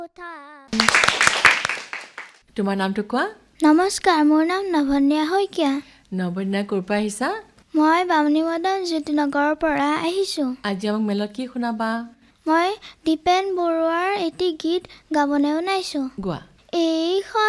তোমাৰ নামটো কোৱা? নমস্কাৰ, মোৰ নাম নভন্যা শইকীয়া। নবন্যা ক'ৰ পৰা আহিছা? মই বামুণী মদন জ্যোতিনগৰৰ পৰা আহিছোঁ। আজি আমাক মেলত কি শুনাবা? মই দীপেন বৰুৱাৰ এটি গীত গাবলৈ ওলাইছোঁ। গোৱা। এইখন